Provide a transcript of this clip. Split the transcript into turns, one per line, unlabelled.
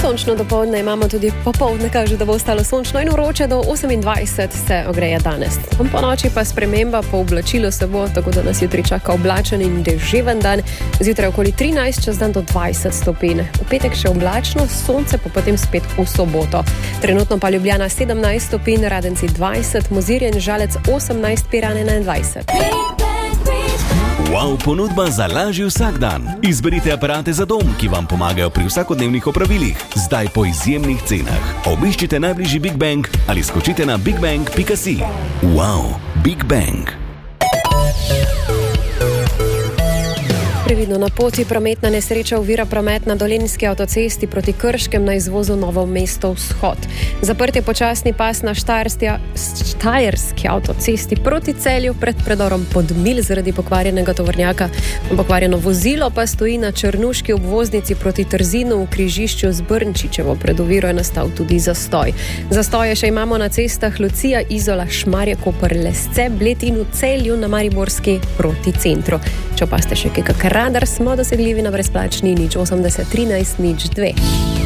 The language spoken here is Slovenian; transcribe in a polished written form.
Sončno dopoldne imamo, tudi popoldne kaže, da bo ostalo sončno in vroče, do 28 se ogreje danes. Po noči pa sprememba, po oblačilu se bo, tako da nas jutri čaka oblačen in deževen dan, zjutraj okoli 13, čez dan do 20 stopinj. V petek še oblačno, sonce pa potem spet v soboto. Trenutno pa Ljubljana 17 stopinj, Radenci 20, Mozirje in Žalec 18, Piran 21.
Wow, ponudba za lažji vsak dan. Izberite aparate za dom, ki vam pomagajo pri vsakodnevnih opravilih. Zdaj po izjemnih cenah. Obiščite najbližji Big Bang ali skočite na bigbang.si. Wow, Big Bang.
Previdno na poti, prometna nesreča ovira promet na Dolenjski avtocesti proti Krškem na izvozu Novo mesto vzhod. Zaprt je počasni pas na Štajerski avtocesti proti Celju pred predorom Podmilj zaradi pokvarjenega tovornjaka. Pokvarjeno vozilo pa stoji na Črnuški obvoznici proti Trzinu v križišču z Brnčičevo. Pred oviro je nastal tudi zastoj. Zastoje še imamo na cestah Lucija, Izola, Šmarje, Koper, Lesce, Bled in v Celju na Mariborski proti centru. Če pa ste še kakšen radar, smo dosegljivi na brezplačni 080 13 02.